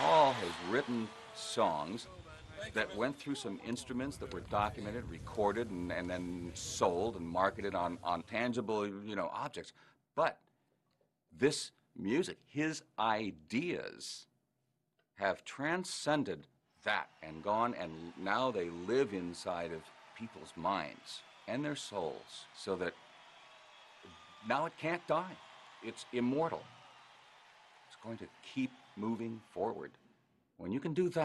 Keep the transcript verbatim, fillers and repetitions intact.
Paul has written songs that went through some instruments that were documented, recorded, and, and then sold and marketed on, on tangible, you know, objects. But this music, his ideas, have transcended that and gone, and now they live inside of people's minds and their souls, so that now it can't die. It's immortal. It's going to keep moving forward. When you can do that,